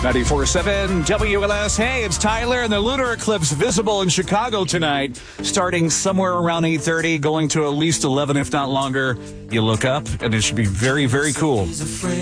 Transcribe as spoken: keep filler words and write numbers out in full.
ninety-four point seven W L S. Hey, it's Tyler, and the lunar eclipse visible in Chicago tonight, starting somewhere around eight thirty, going to at least eleven, if not longer. You look up, and it should be very, very cool.